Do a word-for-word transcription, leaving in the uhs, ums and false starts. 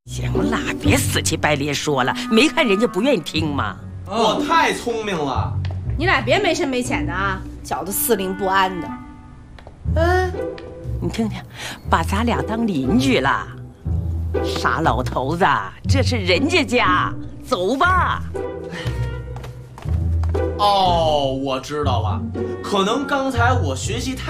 行了，别死乞白咧说了，没看人家不愿意听吗？ 我太聪明了。 你俩别没深没浅的啊，搅得四邻不安的。 嗯，你听听，把咱俩当邻居了。傻老头子，这是人家家，走吧。 哦，我知道了，可能刚才我学习太。